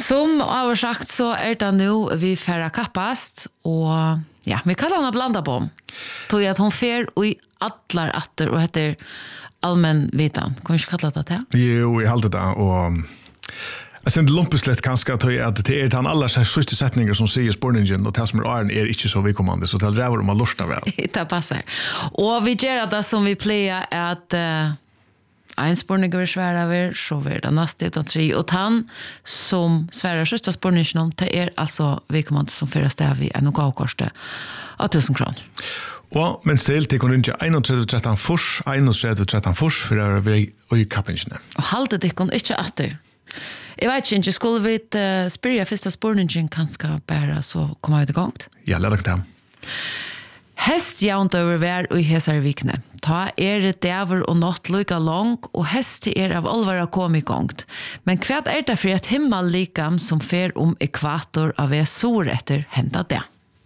Som översagt så det nu vi färra kappast och ja, vi kallar henne blanda på. Tog jag att hon fer och i allar atter och heter allmän vitan. Kan vi inte kalla det? Jo, jag håller det och jag ser inte lumpeslätt kanske att det han alla sista sättningar som säger spårningen och det som är inte så vidkommande så det räver om man lustar väl. Det passar. Och vi gör det som vi plejer att en spårning är svär över så är det nästa utan 3 och han som svärar sista spårningen det alltså vidkommande som förra stäv i en och avkoste av 1000 kronor. Och men still det kunde inte 31-13 fors, 31-13 fors för att vi i kappingen. Och hållte det kunde inte åter. Jag vet inte, skulle vi spyrja första spårningen kanske bara så kommer vi igång? Ja, låt oss ta. Hest jaunt över vär i hesar vikne. Ta det däver och något lika lång och hest av allvara kom igång. Men kvärt det för ett himmel likam som fer ekvator av sol efter hända det.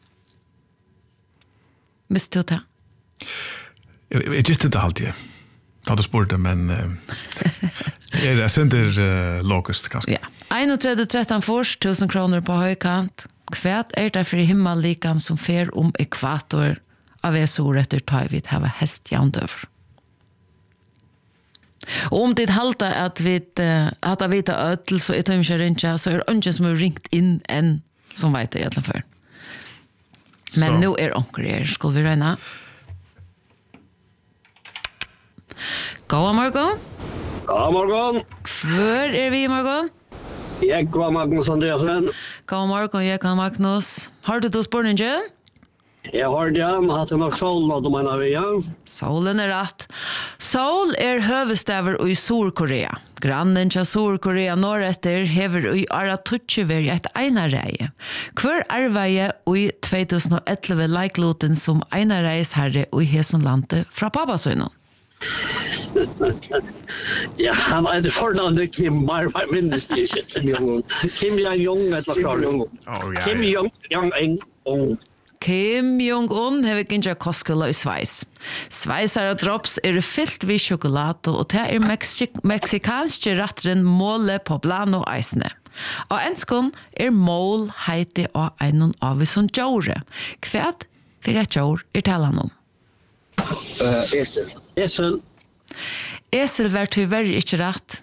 Visst du det? Jag gissade det alltid. Hade spurt men det sender logist kanske. Ja. 31-13 fors 1000 kronor på högkant. Kvärt det för himmel likam som fer ekvator av sol efter tar vi hava häst jaunt över. Och om det halta att vi att vita öll så är det inte så är ungen som har ringt in en som vet det egentligen för. Men nu är onkel skulle vi räna. God morgon. God morgon. Hvor vi i morgon? Jag går Magnus Andreasen. God morgon, jag kan Magnus. Har du spårningen? Jag har det, men hade nog sol och de menar vi ja. Solen rätt. Seoul huvudstäver i Sydkorea. Grannen till Sydkorea norrötter hever i ara tutchever ett einareie. Kvar arbeide i 2011 laikloten som einareis herre i Hesonlande fra pappasøynen. Ja, han är det förnamn Kim Mar minns det Kim Jong. Kim Jong ett var Jong. Kim Jong Ung. Kim Jong-un har ginger koskula i Schweiz. Schweizare drops fyllt vid choklad og det meksikanske rattren måle på blano eisne. Og enskon mål heiti av einon av som djore. Kvært for et djor talan om? Esel. Esel var tyvärr ikke rett.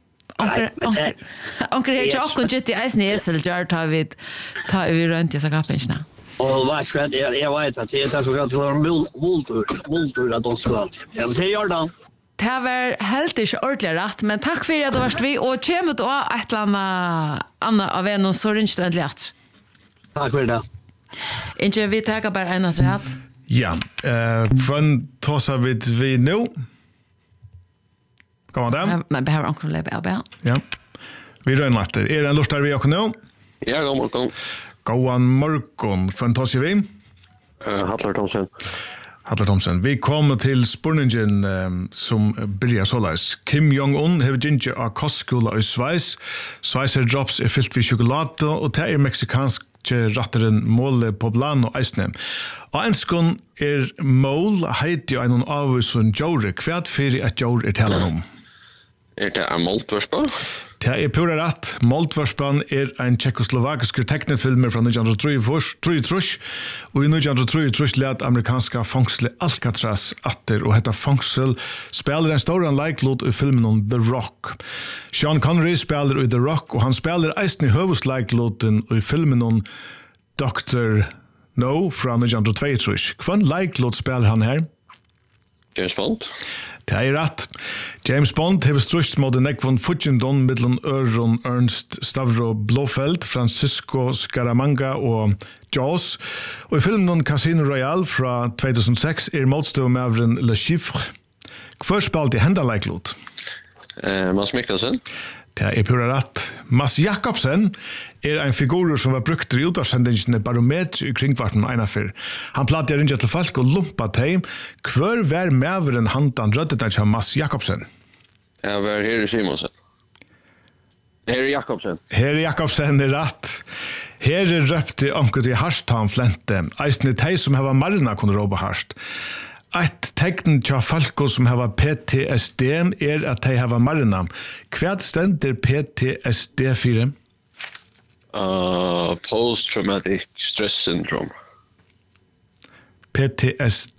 Onker er ikke okkon gitt i eisne esel djur tar vi rundt i sakapinsna. Och vad ska jag vet att det är så att det var multur att de ska. Ja, men det gör det. Det var helt inte ordentligt rätt, men tack för att du varst vi och kommer då ett eller annat av en och så rinst ordentligt rätt. Tack för det. Inte vi tackar bara en att rätt. Ja, från tossa vi nu. Kom där. Men behöver onkel leba. Ja. Vi rör natter. Är det en lustar vi också nu? Ja, god morgon. Gåan morgon, från tar vi? Hallar Thomsen. Vi kommer till spurningen som börjar således. Kim Jong-un har ginger av kostskola i Schweiz. Schweizer drops fyllt vid choklad och det är mexikanske ratteren måle på bland och eisne. Och enskon mål heiti av en avvisun djore. Kvärt fyrir at djore talan om? Det en måltvarspa? Det pura rätt. Måltvarspan en tjeckoslovakisk tecknefilmer från 1933 och i 1933 lät amerikanska fångsle Alcatraz atter och detta fångsel spelar en stor like-låt i filmen om The Rock. Sean Connery spelar i The Rock och han spelar eisen i huvudslike-låten i filmen om Dr. No från 1932. Kvann like-låt spelar han här? James Bond? Det är rätt. James Bond har strust mot en ekvon futjendon mittlen Öron Ernst Stavro Blofeld, Francisco Scaramanga och Jaws. Och i filmen Casino Royale från 2006 motståndaren Le Chiffre. Kvar spalt i hända-like-låt? Mads Mikkelsen? Det är pura rätt. Mads Jakobsen en figur som var brukt i utavsendingen barometer i kringkvarten einafer. Han plattade rinja til folk og lumpa teg. Kvar var meveren handan røddet av Mads Jakobsen? Ja, var Herre Simonsen. Herre Jakobsen. Herre Jakobsen rätt. Herre røpte omkut i harsht han flente. Eisne teg som hava marna kunne råba harsht. Ett tecken til folk som har PTSD at de har marna. Hva stender PTSD for? Post-traumatic stress syndrome. PTSD.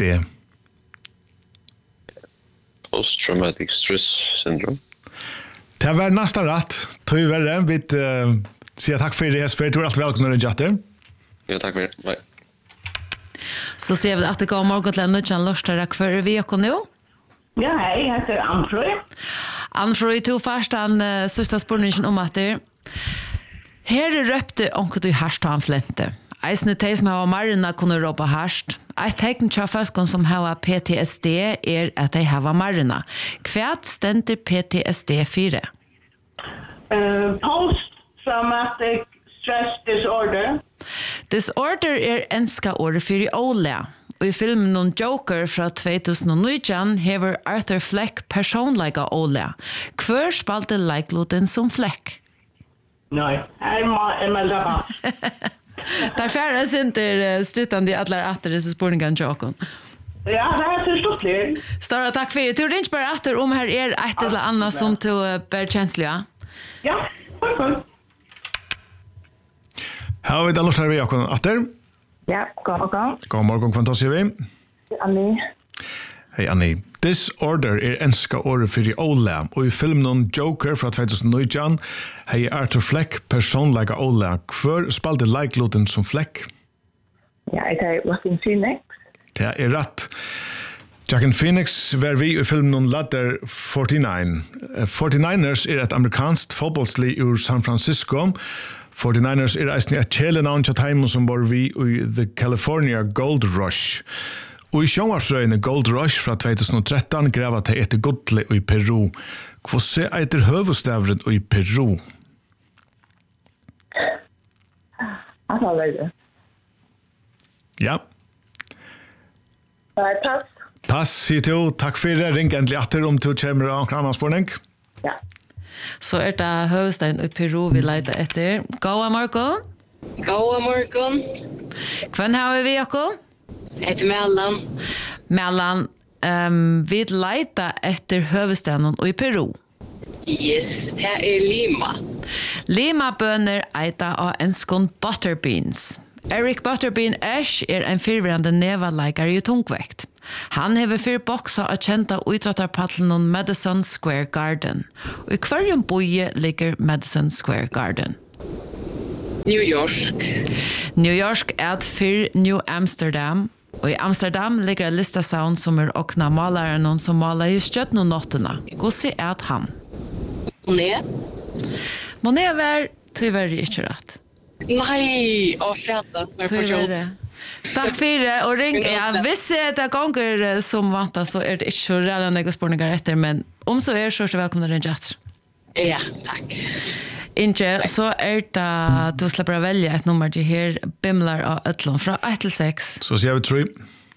Post-traumatic stress syndrome. Det var nästa rätt. Tog värre. Vi säger tack för det, Jesper. Du är alltid välkommen till chatten. Ja, tack för det. Bye. Så ser vi att det går morgon till en nödjan lörstare för vi och nu. Ja, hej, jag heter Anfrøy. Anfrøy tog först den sista spårningen om att det här röpte onkel du härst han flente. Eisne de som har marina kunne råpa härst. Et tegn til folk som har PTSD at de har marina. Hva stender PTSD 4? Post-traumatic stress disorder. Disorder enska ordet for i Ole. Og i filmen Joker fra 2019 hever Arthur Fleck personlige Ole. Hver spalte leikloten som Fleck? Nei, jeg melder på. Därför är det inte strittande i alla äter dessa spårningar Jokon. Ja, det är förstått. Stora tack för det. Du rinner bara äter om här ett eller annat som du bär känsliga. Ja, perfekt. Har vi det lust här vi Jokon äter? Ja, god morgon. God morgon, fantastiskt vi. Annie. Hej Annie. Disorder enska ordet för i Ola. Och i filmen Joker från 2019 hej Arthur Fleck personliga Ola. Hver spalte leikloten som Fleck? Ja, det är Joaquin Phoenix. Det är rätt. Joaquin Phoenix var vi i filmen Ladder 49. 49ers ett amerikanskt fotbollslag ur San Francisco. 49ers eisne et kjelenavn til heimen som var vi i The California Gold Rush. Og i sjånvarsrøyene Gold Rush fra 2013 greva til etter godle i Peru. Hva se etter høvestavren i Peru? Alltså, Ja. pass. Pass, sier du. Takk for det. Ring endelig etter om du kommer av en annen spørning. Ja. Så det høvestein i Peru vi leiter etter. Gåa morgon. God morgon. Hvem har vi Jakob? Jag heter Mellan. Mellan vi leiter etter høvesteinen i Peru. Yes, det är Lima. Lima-bønner eita av enskon Butterbeans. Eric Butterbean Ash en fyrvirrande nevaleikare i tungvekt. Han hever fyr boksa og kjenta utrattarpaddelen Madison Square Garden. Og i hverjum boje ligger Madison Square Garden. New York. New York fyr New Amsterdam. Og i Amsterdam ligger en listasound som okna malaren som maler i støtten og nottena. Gossi han. Monet. Monet var tyvärr ikke rett. Nej, fredag. Tyvärr. Takk for det, og ring. Ja, hvis det ganger som vant, så det ikke så redan jeg spørninger etter, men om så så velkommen ringe etter. Ja, tack. Inge, så det du slipper å velge et nummer til her bimlar av Øtlund fra 1 til 6. Så sier vi 3.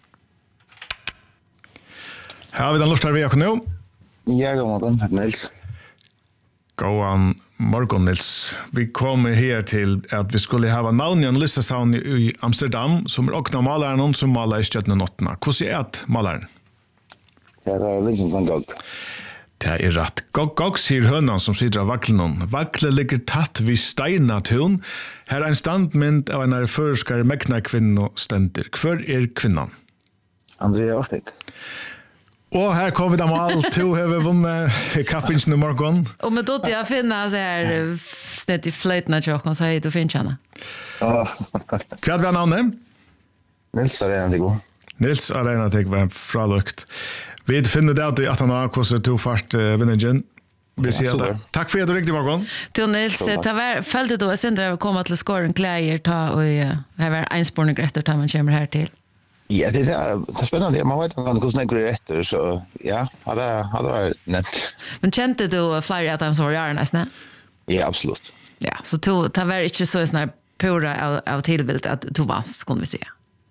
Her har vi den lust her vi akkurat nå. Ja, god morgen, Nils. God morgon, Nils. Vi kommer her til at vi skulle ha navn i en listesound i Amsterdam, som okna malaren som maler i støttene nottene. Hvordan det malaren? Det Vincent van Gogh. Det rett. Gogh sier hønan som sitter av vaklen. Vaklen ligger tatt vid steinatun. Her en standmynd av en føreskare megna kvinno stender. Hver kvinnan? Andrea Orstig. Og her kommer vi da med alt. To har vi vunnet kappingen i morgen. Og med dotter jeg finner så her snett i fløytene tjokken, så hei, du finner kjenne. Hva er det navnet? Nils Arena Tiggo. Nils Arena Tiggo var fralukt. Vi finner det at han har hvordan du fart vinneren. Vi sier det. Takk for at du ringte i morgen. Til Nils, følte du at Sindre har kommet til skåren klæger, og her var enspårning etter at man kommer her til? Ja, det är spännande. Man vet inte hur det efter så ja, det var nett. Men kände du flera att de så var nästan? Ja, absolut. Ja, så du tar väl inte så såna pura av tillbild att du vanns kunde vi se.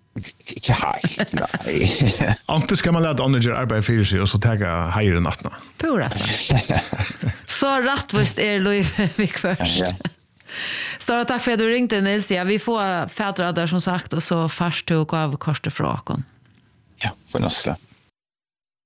Nej. Antes ska man lära andra arbeta för sig och så ta higher nattna. Pura. Så rättvist Louis Vick först. Ja. Stora tack för att du ringde Nils. Ja, vi får fädrar där som sagt och så fast tog av kortet från. Ja, för nästa.